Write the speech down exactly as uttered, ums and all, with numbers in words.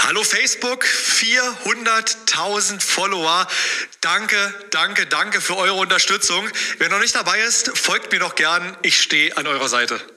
Hallo Facebook, vierhunderttausend Follower. Danke, danke, danke für eure Unterstützung. Wer noch nicht dabei ist, folgt mir doch gern. Ich stehe an eurer Seite.